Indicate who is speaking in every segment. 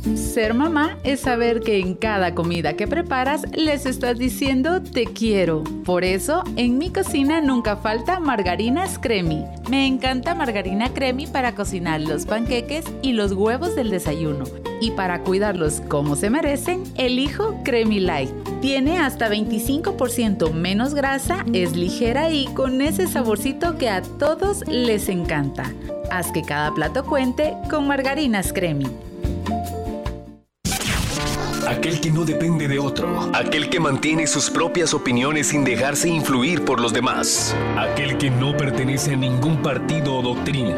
Speaker 1: Ser mamá es saber que en cada comida que preparas les estás diciendo te quiero. Por eso, en mi cocina nunca falta Margarinas Cremi. Me encanta Margarina Cremi para cocinar los panqueques y los huevos del desayuno. Y para cuidarlos como se merecen, elijo Cremi Light. Tiene hasta 25% menos grasa, es ligera y con ese saborcito que a todos les encanta. Haz que cada plato cuente con Margarinas Cremi.
Speaker 2: Aquel que no depende de otro. Aquel que mantiene sus propias opiniones sin dejarse influir por los demás. Aquel que no pertenece a ningún partido o doctrina.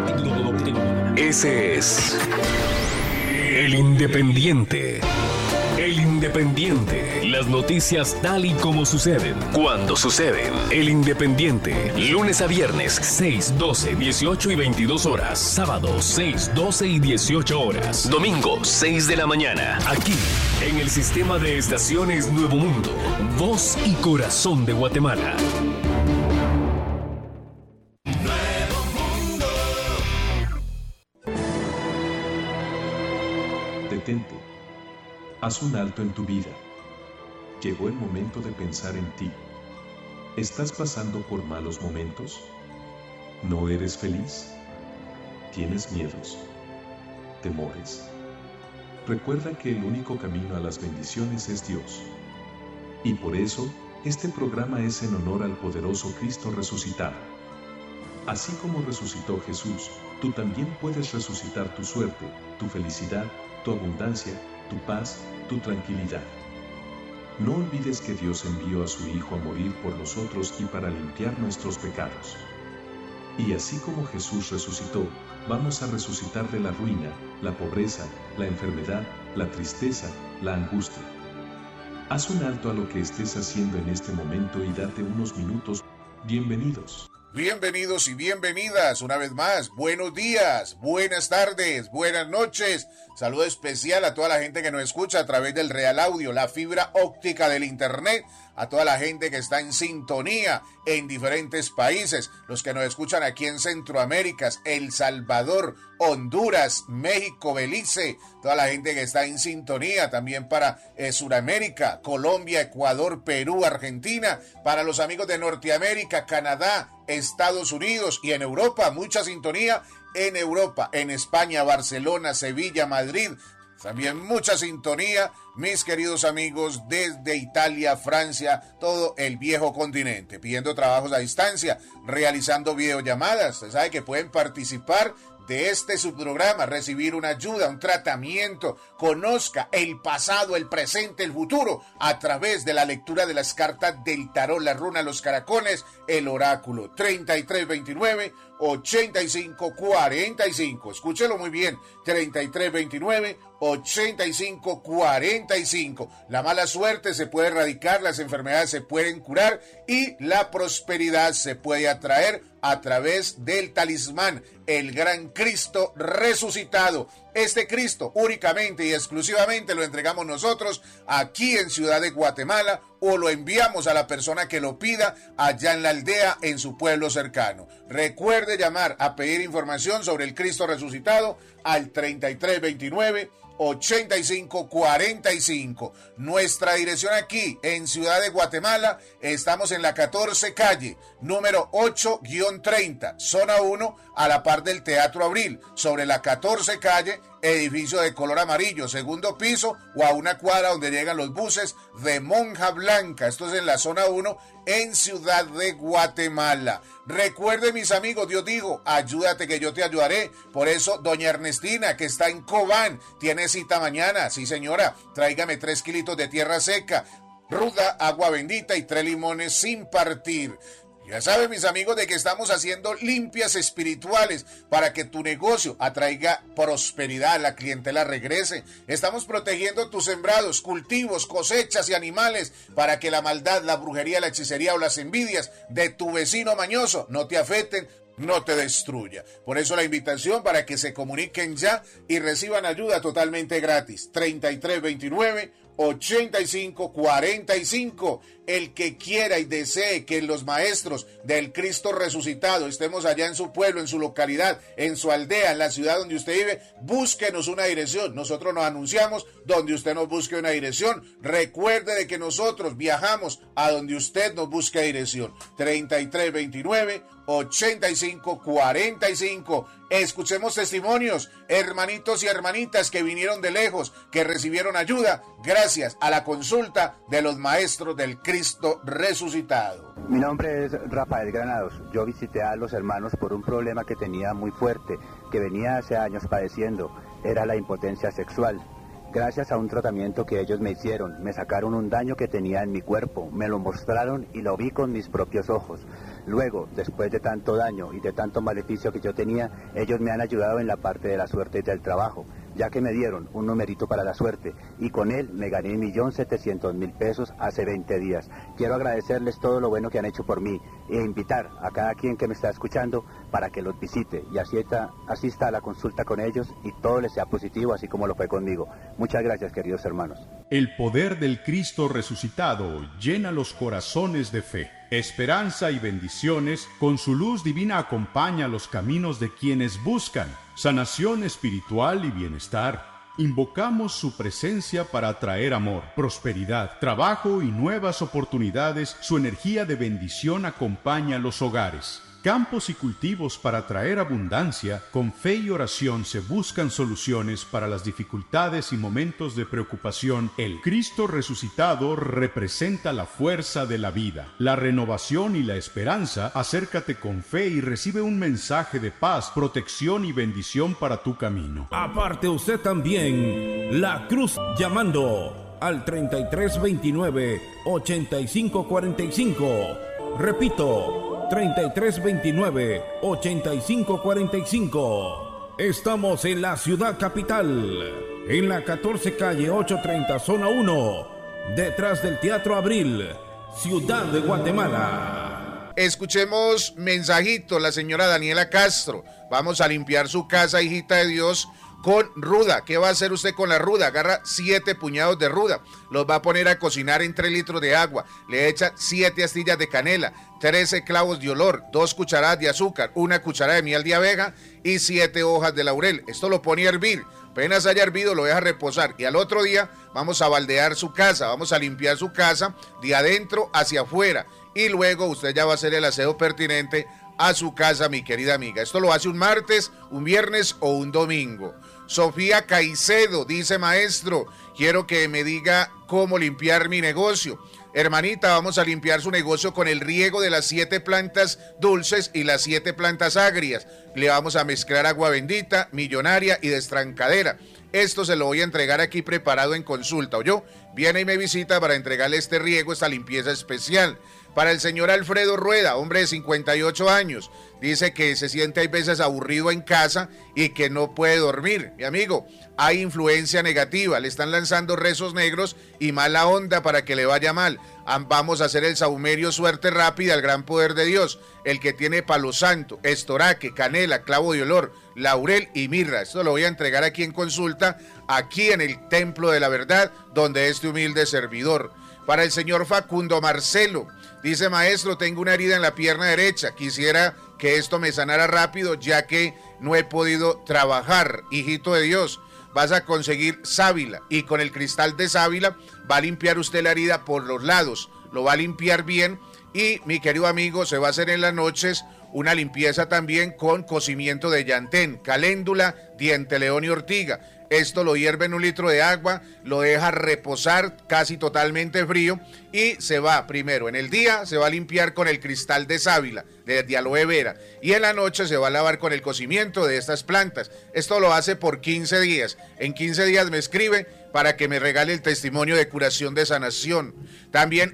Speaker 2: Ese es el Independiente. El Independiente. Las noticias tal y como suceden, cuando suceden. El Independiente. Lunes a viernes, 6, 12, 18 y 22 horas. Sábado, 6, 12 y 18 horas. Domingo, 6 de la mañana. Aquí, en el sistema de estaciones Nuevo Mundo. Voz y corazón de Guatemala.
Speaker 3: Detente. Haz un alto en tu vida. Llegó el momento de pensar en ti. ¿Estás pasando por malos momentos? ¿No eres feliz? ¿Tienes miedos? ¿Temores? Recuerda que el único camino a las bendiciones es Dios. Y por eso, este programa es en honor al poderoso Cristo resucitado. Así como resucitó Jesús, tú también puedes resucitar tu suerte, tu felicidad, tu abundancia, tu paz, tu tranquilidad. No olvides que Dios envió a su Hijo a morir por nosotros y para limpiar nuestros pecados. Y así como Jesús resucitó, vamos a resucitar de la ruina, la pobreza, la enfermedad, la tristeza, la angustia. Haz un alto a lo que estés haciendo en este momento y date unos minutos. Bienvenidos.
Speaker 4: Bienvenidos y bienvenidas una vez más. Buenos días, buenas tardes, buenas noches. Saludo especial a toda la gente que nos escucha a través del Real Audio, la fibra óptica del internet, a toda la gente que está en sintonía en diferentes países, los que nos escuchan aquí en Centroamérica, El Salvador, Honduras, México, Belice, toda la gente que está en sintonía también para Suramérica, Colombia, Ecuador, Perú, Argentina, para los amigos de Norteamérica, Canadá, Estados Unidos y en Europa, mucha sintonía en Europa, en España, Barcelona, Sevilla, Madrid. También mucha sintonía, mis queridos amigos, desde Italia, Francia, todo el viejo continente, pidiendo trabajos a distancia, realizando videollamadas. Usted sabe que pueden participar de este subprograma, recibir una ayuda, un tratamiento, conozca el pasado, el presente, el futuro, a través de la lectura de las cartas del tarot, la runa, los caracoles, el oráculo. 3329-8545. Escúchelo muy bien, 3329-8545. La mala suerte se puede erradicar, las enfermedades se pueden curar y la prosperidad se puede atraer a través del talismán, el gran Cristo resucitado. Este Cristo únicamente y exclusivamente lo entregamos nosotros aquí en Ciudad de Guatemala o lo enviamos a la persona que lo pida allá en la aldea, en su pueblo cercano. Recuerde llamar a pedir información sobre el Cristo resucitado al 3329-8545. Nuestra dirección aquí en Ciudad de Guatemala, estamos en la 14 calle, número 8-30, zona 1, a la par del Teatro Abril, sobre la 14 calle, edificio de color amarillo, segundo piso, o a una cuadra donde llegan los buses de Monja Blanca. Esto es en la zona 1, en Ciudad de Guatemala. Recuerde, mis amigos, Dios dijo, ayúdate que yo te ayudaré. Por eso, doña Ernestina, que está en Cobán, tiene cita mañana. Sí, señora, tráigame 3 kilitos de tierra seca, ruda, agua bendita y 3 limones sin partir. Ya saben, mis amigos, de que estamos haciendo limpias espirituales para que tu negocio atraiga prosperidad, la clientela regrese. Estamos protegiendo tus sembrados, cultivos, cosechas y animales para que la maldad, la brujería, la hechicería o las envidias de tu vecino mañoso no te afecten, no te destruya. Por eso la invitación para que se comuniquen ya y reciban ayuda totalmente gratis. 3329 8545. El que quiera y desee que los maestros del Cristo resucitado estemos allá en su pueblo, en su localidad, en su aldea, en la ciudad donde usted vive, búsquenos una dirección. Nosotros nos anunciamos donde usted nos busque una dirección. Recuerde de que nosotros viajamos a donde usted nos busque dirección. 3329-8545. Escuchemos testimonios, hermanitos y hermanitas que vinieron de lejos, que recibieron ayuda gracias a la consulta de los maestros del Cristo resucitado.
Speaker 5: Mi nombre es Rafael Granados. Yo visité a los hermanos por un problema que tenía muy fuerte, que venía hace años padeciendo. Era la impotencia sexual. Gracias a un tratamiento que ellos me hicieron, me sacaron un daño que tenía en mi cuerpo, me lo mostraron y lo vi con mis propios ojos. Luego, después de tanto daño y de tanto maleficio que yo tenía, ellos me han ayudado en la parte de la suerte y del trabajo, ya que me dieron un numerito para la suerte y con él me gané 1.700.000 pesos hace 20 días. Quiero agradecerles todo lo bueno que han hecho por mí e invitar a cada quien que me está escuchando para que los visite y asista a la consulta con ellos y todo les sea positivo, así como lo fue conmigo. Muchas gracias, queridos hermanos.
Speaker 6: El poder del Cristo resucitado llena los corazones de fe, esperanza y bendiciones. Con su luz divina acompaña los caminos de quienes buscan sanación espiritual y bienestar. Invocamos su presencia para atraer amor, prosperidad, trabajo y nuevas oportunidades. Su energía de bendición acompaña los hogares. Campos y cultivos para traer abundancia. Con fe y oración se buscan soluciones para las dificultades y momentos de preocupación. El Cristo resucitado representa la fuerza de la vida, la renovación y la esperanza. Acércate con fe y recibe un mensaje de paz, protección y bendición para tu camino.
Speaker 7: Aparte usted también, la cruz llamando al 3329-8545. Repito, 3329-8545. Estamos en la ciudad capital, en la 14 calle 830, zona 1, detrás del Teatro Abril, Ciudad de Guatemala.
Speaker 4: Escuchemos mensajito, la señora Daniela Castro. Vamos a limpiar su casa, hijita de Dios, con ruda. ¿Qué va a hacer usted con la ruda? Agarra 7 puñados de ruda, los va a poner a cocinar en 3 litros de agua, le echa 7 astillas de canela, 13 clavos de olor, 2 cucharadas de azúcar, 1 cucharada de miel de abeja y 7 hojas de laurel. Esto lo pone a hervir, apenas haya hervido lo deja reposar y al otro día vamos a baldear su casa, vamos a limpiar su casa de adentro hacia afuera y luego usted ya va a hacer el aseo pertinente a su casa, mi querida amiga. Esto lo hace un martes, un viernes o un domingo. Sofía Caicedo dice: maestro, quiero que me diga cómo limpiar mi negocio. Hermanita, vamos a limpiar su negocio con el riego de las 7 plantas dulces y las 7 plantas agrias. Le vamos a mezclar agua bendita, millonaria y destrancadera. Esto se lo voy a entregar aquí preparado en consulta. ¿Oyó? Viene y me visita para entregarle este riego, esta limpieza especial. Para el señor Alfredo Rueda, hombre de 58 años, dice que se siente hay veces aburrido en casa y que no puede dormir. Mi amigo, hay influencia negativa, le están lanzando rezos negros y mala onda para que le vaya mal. Vamos a hacer el saumerio suerte rápida al gran poder de Dios, el que tiene palo santo, estoraque, canela, clavo de olor, laurel y mirra. Esto lo voy a entregar aquí en consulta, aquí en el Templo de la Verdad, donde este humilde servidor. Para el señor Facundo Marcelo, dice: maestro, tengo una herida en la pierna derecha, quisiera que esto me sanara rápido ya que no he podido trabajar. Hijito de Dios, vas a conseguir sábila y con el cristal de sábila va a limpiar usted la herida por los lados, lo va a limpiar bien y, mi querido amigo, se va a hacer en las noches una limpieza también con cocimiento de llantén, caléndula, diente león y ortiga. Esto lo hierve en 1 litro de agua, lo deja reposar casi totalmente frío y se va primero en el día, se va a limpiar con el cristal de sábila, de aloe vera, y en la noche se va a lavar con el cocimiento de estas plantas. Esto lo hace por 15 días. En 15 días me escribe para que me regale el testimonio de curación de sanación. También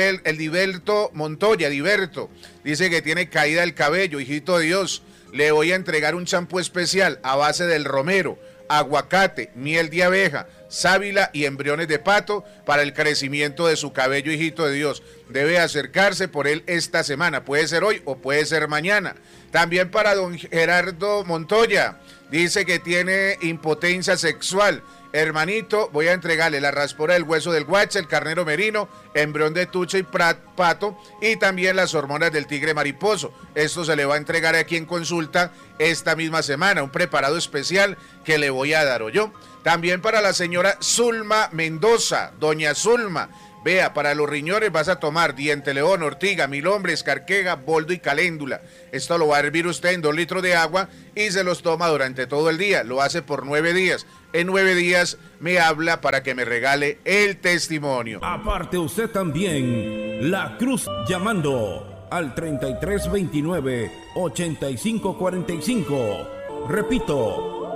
Speaker 4: Ediberto Montoya, Ediberto, dice que tiene caída del cabello. Hijito de Dios, le voy a entregar un champú especial a base del romero, aguacate, miel de abeja, sábila y embriones de pato para el crecimiento de su cabello, hijito de Dios. Debe acercarse por él esta semana, puede ser hoy o puede ser mañana. También para don Gerardo Montoya, dice que tiene impotencia sexual. Hermanito, voy a entregarle la raspora del hueso del guache, el carnero merino, embrión de tucha y pato y también las hormonas del tigre mariposo. Esto se le va a entregar aquí en consulta esta misma semana, un preparado especial que le voy a dar yo. También para la señora Zulma Mendoza, doña Zulma. Vea, para los riñones vas a tomar diente león, ortiga, milombre, escarquega, boldo y caléndula. Esto lo va a hervir usted en 2 litros de agua y se los toma durante todo el día. Lo hace por 9 días. En 9 días me habla para que me regale el testimonio.
Speaker 7: Aparte usted también, La Cruz llamando al 3329-8545. Repito,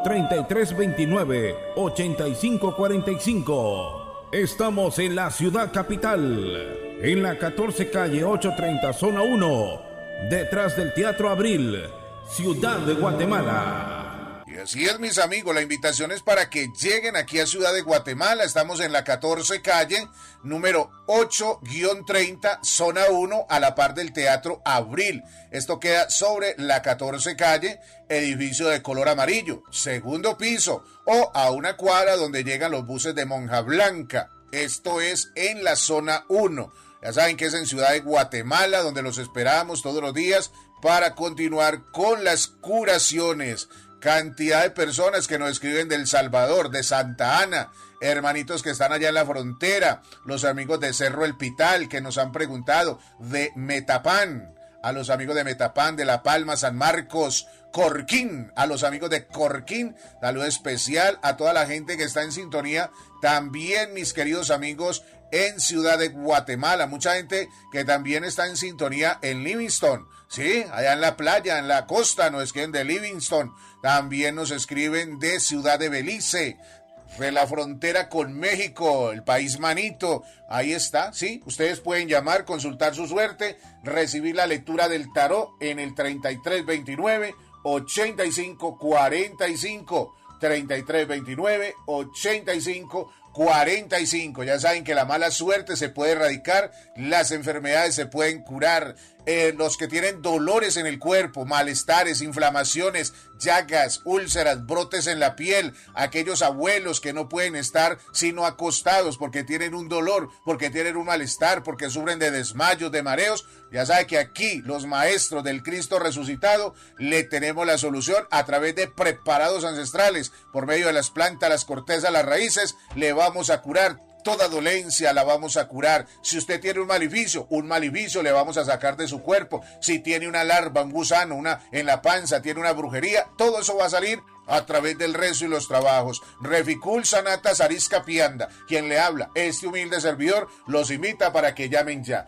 Speaker 7: 3329-8545. Estamos en la ciudad capital, en la 14 calle 830 zona 1, detrás del Teatro Abril, Ciudad de Guatemala.
Speaker 4: Y así es, mis amigos, la invitación es para que lleguen aquí a Ciudad de Guatemala. Estamos en la 14 calle, número 8-30, zona 1, a la par del Teatro Abril. Esto queda sobre la 14 calle, edificio de color amarillo, segundo piso, o a una cuadra donde llegan los buses de Monja Blanca. Esto es en la zona 1. Ya saben que es en Ciudad de Guatemala, donde los esperamos todos los días para continuar con las curaciones. Cantidad de personas que nos escriben de El Salvador, de Santa Ana, hermanitos que están allá en la frontera, los amigos de Cerro El Pital que nos han preguntado, de Metapán, a los amigos de Metapán, de La Palma, San Marcos, Corquín, a los amigos de Corquín, saludo especial a toda la gente que está en sintonía, también mis queridos amigos en Ciudad de Guatemala, mucha gente que también está en sintonía en Livingston, sí, allá en la playa, en la costa, nos escriben de Livingston, también nos escriben de Ciudad de Belice, de la frontera con México, el país manito, ahí está, sí, ustedes pueden llamar, consultar su suerte, recibir la lectura del tarot en el 3329-8545, 3329-8545, ya saben que la mala suerte se puede erradicar, las enfermedades se pueden curar, los que tienen dolores en el cuerpo, malestares, inflamaciones, llagas, úlceras, brotes en la piel, aquellos abuelos que no pueden estar sino acostados porque tienen un dolor, porque tienen un malestar, porque sufren de desmayos, de mareos, ya sabe que aquí los maestros del Cristo resucitado le tenemos la solución a través de preparados ancestrales, por medio de las plantas, las cortezas, las raíces, le vamos a curar. Toda dolencia la vamos a curar. Si usted tiene un maleficio le vamos a sacar de su cuerpo. Si tiene una larva, un gusano, en la panza, tiene una brujería, todo eso va a salir a través del rezo y los trabajos. Reficul Sanata Sarisca Pianda, quien le habla, este humilde servidor, los invita para que llamen ya.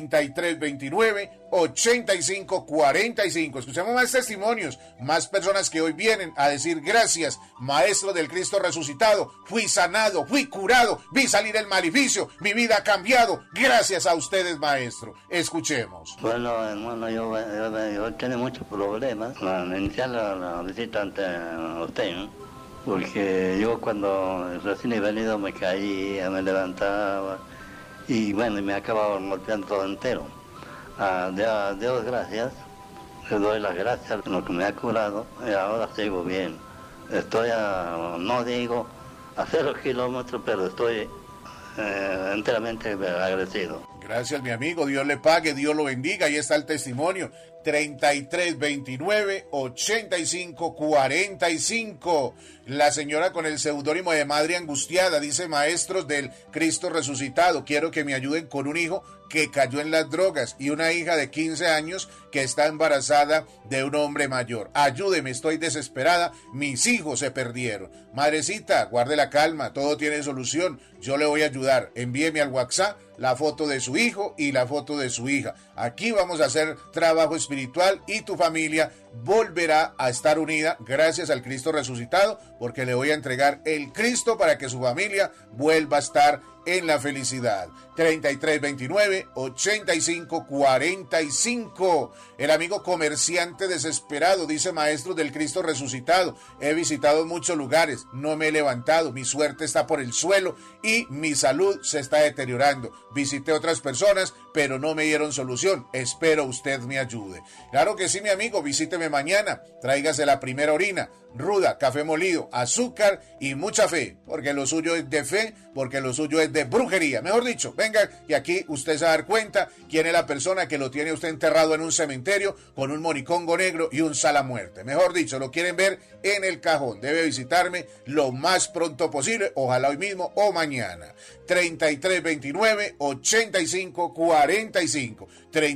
Speaker 4: 3329-8545. Escuchemos más testimonios, más personas que hoy vienen a decir gracias, Maestro del Cristo resucitado, fui sanado, fui curado, vi salir el maleficio, mi vida ha cambiado, gracias a ustedes, Maestro. Escuchemos.
Speaker 8: Bueno, hermano, yo tengo muchos problemas. Iniciar la visita ante usted, ¿no? Porque yo cuando recién he venido me caía, me levantaba y bueno, me acababa golpeando todo entero. Dios gracias, le doy las gracias por lo que me ha curado y ahora sigo bien. Estoy no digo a 0 kilómetros, pero estoy enteramente agradecido.
Speaker 4: Gracias, mi amigo, Dios le pague, Dios lo bendiga, ahí está el testimonio. 3329-8545. La señora con el seudónimo de Madre Angustiada dice: Maestros del Cristo resucitado, quiero que me ayuden con un hijo que cayó en las drogas y una hija de 15 años que está embarazada de un hombre mayor. Ayúdeme, estoy desesperada, mis hijos se perdieron. Madrecita, guarde la calma, todo tiene solución, yo le voy a ayudar. Envíeme al WhatsApp la foto de su hijo y la foto de su hija. Aquí vamos a hacer trabajo espiritual y tu familia volverá a estar unida gracias al Cristo resucitado, porque le voy a entregar el Cristo para que su familia vuelva a estar en la felicidad. 3329-8545. El amigo comerciante desesperado dice: Maestros del Cristo resucitado, he visitado muchos lugares, no me he levantado, mi suerte está por el suelo y mi salud se está deteriorando. Visité otras personas, pero no me dieron solución. Espero usted me ayude. Claro que sí, mi amigo, visíteme mañana, tráigase la primera orina, ruda, café molido, azúcar y mucha fe, porque lo suyo es de fe, porque lo suyo es de brujería. Mejor dicho, venga, y aquí usted se va a dar cuenta quién es la persona que lo tiene usted enterrado en un cementerio con un moricongo negro y un sal a muerte. Mejor dicho, lo quieren ver en el cajón. Debe visitarme lo más pronto posible, ojalá hoy mismo o mañana. 3329-8545.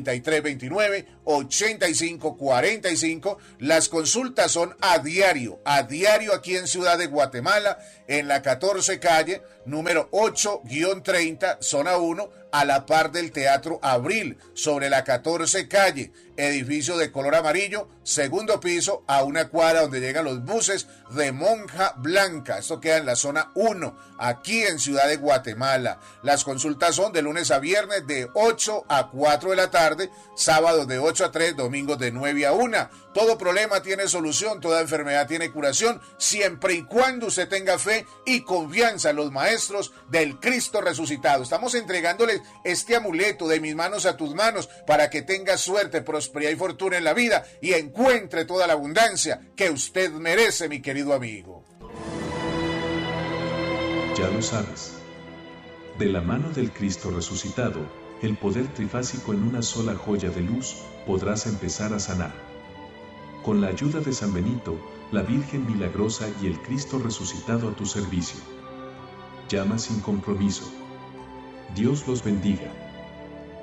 Speaker 4: 3329-8545. Las consultas son a diario aquí en Ciudad de Guatemala, en la 14 calle, número 8-30, zona 1, a la par del Teatro Abril, sobre la 14 calle, edificio de color amarillo, segundo piso, a una cuadra donde llegan los buses de Monja Blanca. Esto queda en la zona 1, aquí en Ciudad de Guatemala. Las consultas son de lunes a viernes de 8 a 4 de la tarde, sábados de 8 a 3, domingos de 9 a 1. Todo problema tiene solución, toda enfermedad tiene curación, siempre y cuando usted tenga fe y confianza en los maestros del Cristo resucitado. Estamos entregándoles este amuleto de mis manos a tus manos para que tenga suerte, prosperidad y fortuna en la vida y encuentre toda la abundancia que usted merece, mi querido amigo.
Speaker 3: Ya lo sabes. De la mano del Cristo resucitado, el poder trifásico en una sola joya de luz, podrás empezar a sanar. Con la ayuda de San Benito, la Virgen Milagrosa y el Cristo resucitado a tu servicio. Llama sin compromiso. Dios los bendiga.